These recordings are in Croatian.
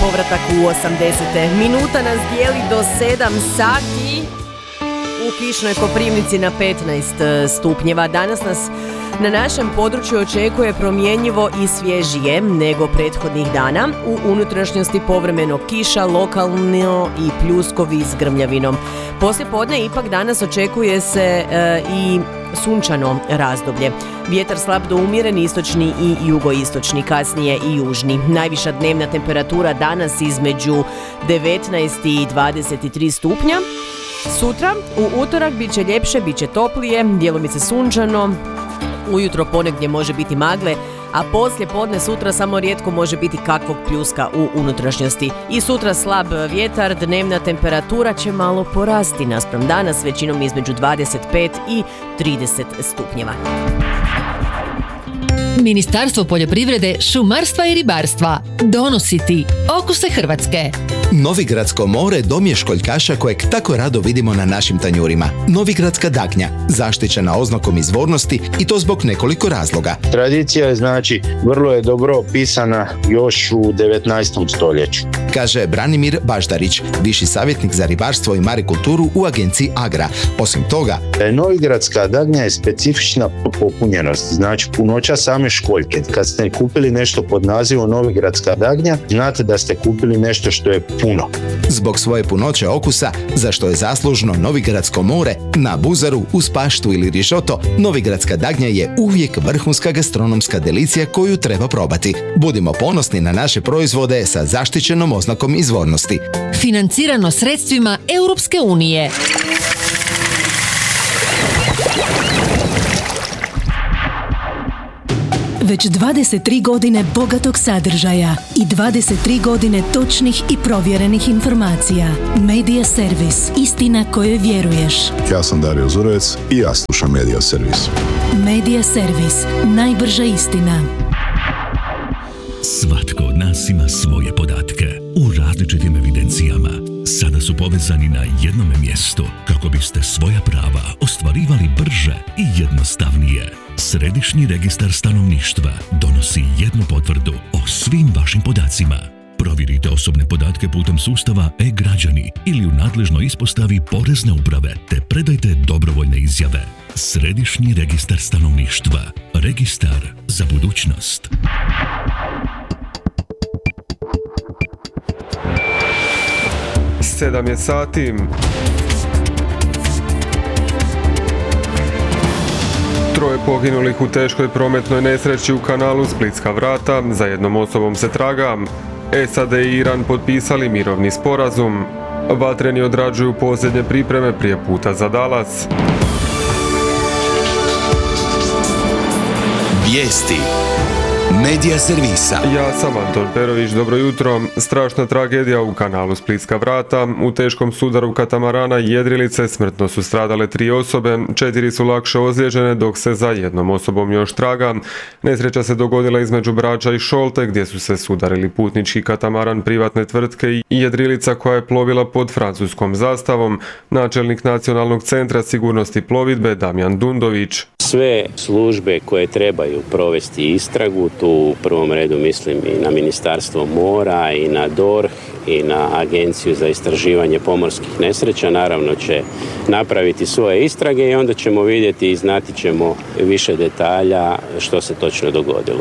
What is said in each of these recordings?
povratak u 80. Minuta nas dijeli do 7 sati. U kišnoj Koprivnici na 15 stupnjeva. Danas nas na našem području očekuje promjenjivo i svježije nego prethodnih dana. U unutrašnjosti povremeno kiša, lokalno i pljuskovi s grmljavinom. Poslije podne ipak danas očekuje se i sunčano razdoblje. Vjetar slab do umjeren, istočni i jugoistočni, kasnije i južni. Najviša dnevna temperatura danas između 19 i 23 stupnja. Sutra, u utorak, bit će ljepše, bit će toplije, djelomice sunčano, ujutro ponegdje može biti magle, a poslije podne sutra samo rijetko može biti kakvog pljuska u unutrašnjosti. I sutra slab vjetar, dnevna temperatura će malo porasti naspram danas, većinom između 25 i 30 stupnjeva. Ministarstvo poljoprivrede, šumarstva i ribarstva donosi ti okuse Hrvatske. Novigradsko more dom je školjkaša kojeg tako rado vidimo na našim tanjurima. Novigradska dagnja, zaštićena oznakom izvornosti i to zbog nekoliko razloga. Tradicija je, znači, vrlo je dobro opisana još u 19. stoljeću. Kaže Branimir Baždarić, viši savjetnik za ribarstvo i marikulturu u agenciji Agra. Osim toga, Novigradska dagnja je specifična po popunjenosti, znači punoća same školjke. Kad ste kupili nešto pod nazivom Novigradska dagnja, znate da ste kupili nešto što je puno. Zbog svoje punoće okusa, za što je zaslužno Novigradsko more, na buzaru, uz paštu ili rišoto, Novigradska dagnja je uvijek vrhunska gastronomska delicija koju treba probati. Budimo ponosni na naše proizvode sa zaštićenom oznakom izvornosti. Financirano sredstvima Europske unije. Već 23 godine bogatog sadržaja i 23 godine točnih i provjerenih informacija. Media Servis. Istina kojoj vjeruješ. Ja sam Dario Zurovec i ja slušam Media Servis. Media Servis. Najbrža istina. Svatko od nas ima svoje podatke u različitim evidencijama. Sada su povezani na jednom mjestu kako biste svoja prava ostvarivali brže i jednostavnije. Središnji registar stanovništva donosi jednu potvrdu o svim vašim podacima. Provjerite osobne podatke putem sustava e-građani ili u nadležnoj ispostavi Porezne uprave te predajte dobrovoljne izjave. Središnji registar stanovništva. Registar za budućnost. Sedam je sati. Troje poginulih u teškoj prometnoj nesreći u kanalu Splitska vrata, za jednom osobom se traga. SAD i Iran potpisali mirovni sporazum. Vatreni odrađuju posljednje pripreme prije puta za Dallas. Vijesti Media Servisa. Ja sam Anton Perović, dobro jutro. Strašna tragedija u kanalu Splitska vrata. U teškom sudaru katamarana Jedrilice smrtno su stradale 3 osobe, 4 su lakše ozlijeđene, dok se za jednom osobom još traga. Nesreća se dogodila između Brača i Šolte, gdje su se sudarili putnički katamaran privatne tvrtke i Jedrilica koja je plovila pod francuskom zastavom. Načelnik Nacionalnog centra sigurnosti plovidbe Damjan Dundović. Sve službe koje trebaju provesti istragu, tu u prvom redu mislim i na Ministarstvo mora i na DORH i na Agenciju za istraživanje pomorskih nesreća, naravno će napraviti svoje istrage i onda ćemo vidjeti i znati ćemo više detalja što se točno dogodilo.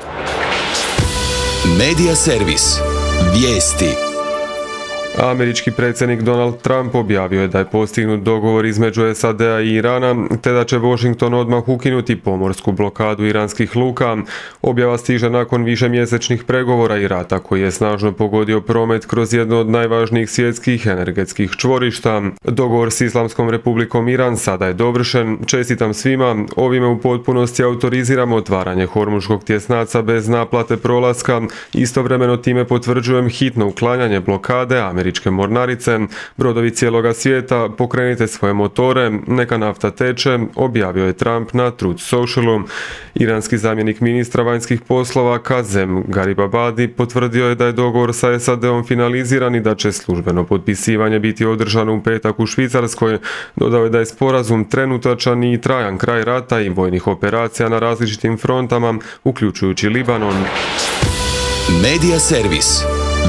Media Servis. Vijesti. Američki predsjednik Donald Trump objavio je da je postignut dogovor između SAD-a i Irana, te da će Washington odmah ukinuti pomorsku blokadu iranskih luka. Objava stiže nakon višemjesečnih pregovora i rata koji je snažno pogodio promet kroz jedno od najvažnijih svjetskih energetskih čvorišta. Dogovor s Islamskom republikom Iran sada je dovršen. Čestitam svima, ovime u potpunosti autoriziramo otvaranje Hormuškog tjesnaca bez naplate prolaska. Istovremeno time potvrđujem hitno uklanjanje blokade američke mornarice. Brodovi cijeloga svijeta, pokrenite svoje motore, neka nafta teče, objavio je Trump na Truth Socialu. Iranski zamjenik ministra vanjskih poslova Kazem Garibabadi potvrdio je da je dogovor sa SAD-om finaliziran i da će službeno potpisivanje biti održano u petak u Švicarskoj. Dodao je da je sporazum trenutačan i trajan kraj rata i vojnih operacija na različitim frontama, uključujući Libanon. Media Servis.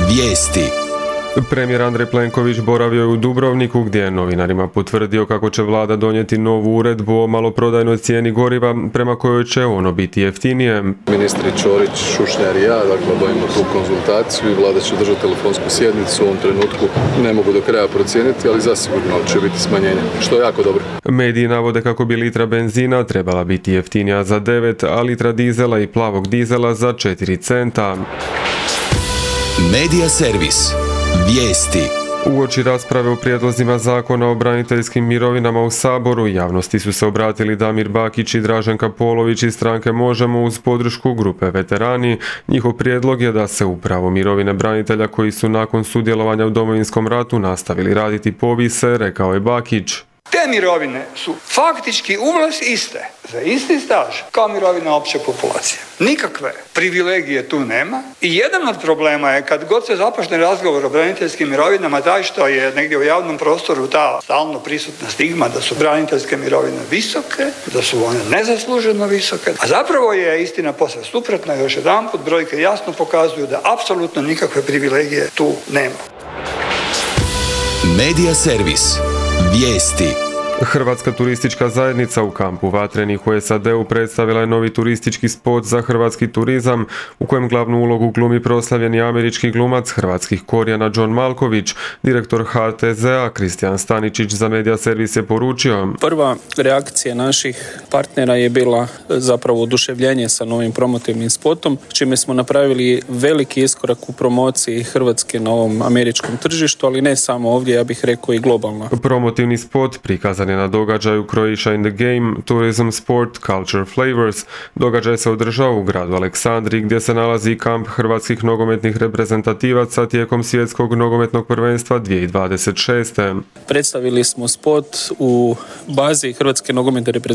Vijesti. Premijer Andrej Plenković boravio je u Dubrovniku gdje je novinarima potvrdio kako će vlada donijeti novu uredbu o maloprodajnoj cijeni goriva prema kojoj će ono biti jeftinije. Ministri Ćorić, Šušnjar i ja obavimo tu konzultaciju i vlada će držati telefonsku sjednicu. U ovom trenutku ne mogu do kraja procijeniti, ali zasigurno će biti smanjenje, što je jako dobro. Mediji navode kako bi litra benzina trebala biti jeftinija za 9, a litra dizela i plavog dizela za 4 centa. Medija servis. Vijesti. Uoči rasprave o prijedlozima zakona o braniteljskim mirovinama u Saboru, javnosti su se obratili Damir Bakić i Draženka Polović iz stranke Možemo uz podršku grupe Veterani. Njihov prijedlog je da se upravo mirovine branitelja koji su nakon sudjelovanja u Domovinskom ratu nastavili raditi povise, rekao je Bakić. Te mirovine su faktički uvlas iste, za isti staž, kao mirovina opće populacije. Nikakve privilegije tu nema i jedan od problema je kad god se započne razgovor o braniteljskim mirovinama taj što je negdje u javnom prostoru ta stalno prisutna stigma da su braniteljske mirovine visoke, da su one nezasluženo visoke, a zapravo je istina posve suprotna. Još jedanput brojke jasno pokazuju da apsolutno nikakve privilegije tu nema. Medija servis. Vijesti. Hrvatska turistička zajednica u kampu Vatrenih u SAD-u predstavila je novi turistički spot za hrvatski turizam u kojem glavnu ulogu glumi proslavljeni američki glumac hrvatskih korijena John Malković. Direktor HTZ-a Kristijan Staničić za Medija servis je poručio: Prva reakcija naših partnera je bila zapravo oduševljenje sa novim promotivnim spotom, čime smo napravili veliki iskorak u promociji Hrvatske na ovom američkom tržištu, ali ne samo ovdje, ja bih rekao i globalno. Promotivni spot prikazan je na događaju Croatia in the Game, Tourism Sport, Culture Flavors. Događaj se održao u gradu Aleksandriji gdje se nalazi kamp hrvatskih nogometnih reprezentativaca tijekom svjetskog nogometnog prvenstva 2026. Predstavili smo spot u bazi Hrvatske nogometne reprezentacije